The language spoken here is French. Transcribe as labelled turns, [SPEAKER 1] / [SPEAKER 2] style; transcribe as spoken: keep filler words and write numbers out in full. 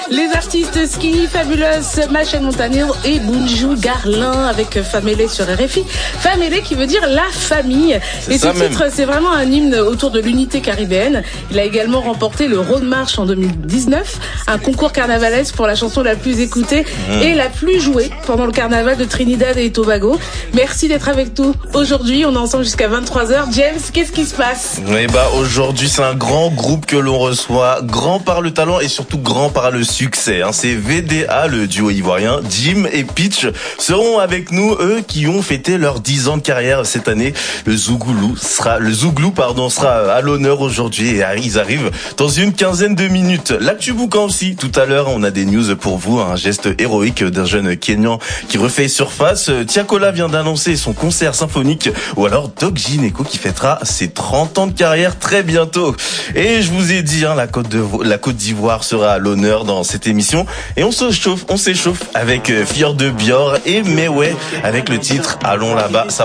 [SPEAKER 1] Les artistes Skinny Fabulous, Machel Montano et Buju Garlin avec Famélé sur R F I. Famélé qui veut dire la famille.
[SPEAKER 2] C'est
[SPEAKER 1] et ce titre,
[SPEAKER 2] même.
[SPEAKER 1] c'est vraiment un hymne autour de l'unité caribéenne. Il a également remporté le Road March en deux mille dix-neuf, un concours carnavalesque pour la chanson la plus écoutée mmh. et la plus jouée pendant le carnaval de Trinidad et Tobago. Merci d'être avec nous aujourd'hui. On est ensemble jusqu'à vingt-trois heures. James, qu'est-ce qui se passe?
[SPEAKER 2] Eh bah, aujourd'hui, c'est un grand groupe que l'on reçoit, grand par le talent et surtout grand par le succès. Hein. C'est V D A, le duo ivoirien. Jim et Pitch seront avec nous, eux qui ont fêté leurs dix ans de carrière cette année. Le Zouglou sera, le Zouglou, pardon, sera à l'honneur aujourd'hui et ils arrivent dans une quinzaine de minutes. L'actu boucan aussi. Tout à l'heure, on a des news pour vous. Un geste héroïque d'un jeune Kényan qui refait surface. Tiakola vient d'annoncer son concert symphonique, ou alors Doc Gineco qui fêtera ses trente ans de carrière très bientôt. Et je vous ai dit, hein, la Côte de, la Côte d'Ivoire sera à l'honneur dans cette émission. Et on se chauffe, on s'échauffe avec Fior de Bior et Mewé avec le titre Allons là-bas. Ça